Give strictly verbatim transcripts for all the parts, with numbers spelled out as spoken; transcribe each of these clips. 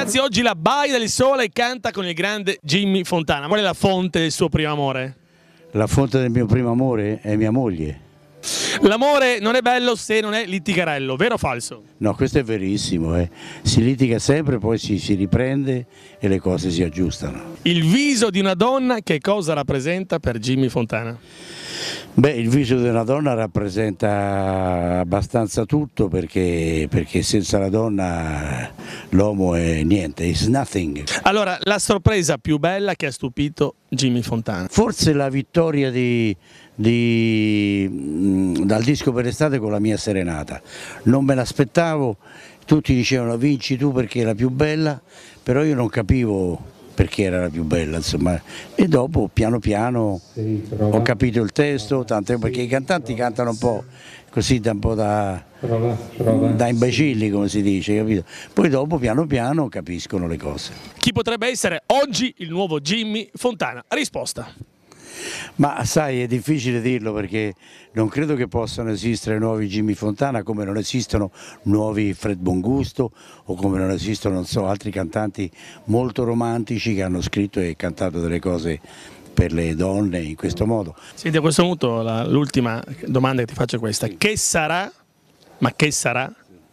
Ragazzi, oggi la Baia del Sole canta con il grande Jimmy Fontana. Qual è la fonte del suo primo amore? La fonte del mio primo amore è mia moglie. L'amore non è bello se non è litigarello, vero o falso? No, questo è verissimo, eh. Si litiga sempre, poi si, si riprende e le cose si aggiustano. Il viso di una donna che cosa rappresenta per Jimmy Fontana? Beh, il viso di una donna rappresenta abbastanza tutto perché, perché senza la donna l'uomo è niente, is nothing. Allora, la sorpresa più bella che ha stupito Jimmy Fontana? Forse la vittoria di, di, mh, dal disco per estate con la mia serenata. Non me l'aspettavo, tutti dicevano vinci tu perché è la più bella, però io non capivo perché era la più bella, insomma, e dopo piano piano ho capito il testo, tanto perché i cantanti cantano un po' così, da un po' da, da imbecilli, come si dice, capito? Poi dopo piano piano capiscono le cose. Chi potrebbe essere oggi il nuovo Jimmy Fontana? Risposta. Ma sai, è difficile dirlo perché non credo che possano esistere nuovi Jimmy Fontana come non esistono nuovi Fred Bongusto o come non esistono, non so, altri cantanti molto romantici che hanno scritto e cantato delle cose per le donne in questo modo. Senti, a questo punto l'ultima domanda che ti faccio è questa. Che sarà, ma che sarà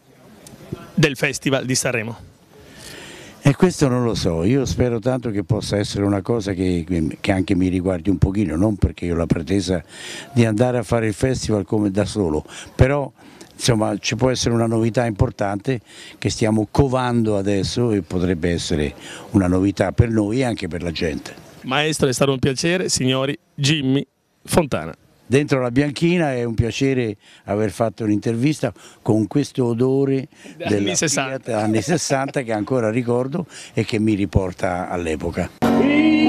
del Festival di Sanremo? E questo non lo so, io spero tanto che possa essere una cosa che, che anche mi riguardi un pochino, non perché io ho la pretesa di andare a fare il festival come da solo, però insomma ci può essere una novità importante che stiamo covando adesso e potrebbe essere una novità per noi e anche per la gente. Maestro, è stato un piacere, signori, Jimmy Fontana. Dentro la Bianchina è un piacere aver fatto un'intervista con questo odore della Fiat anni sessanta che ancora ricordo e che mi riporta all'epoca.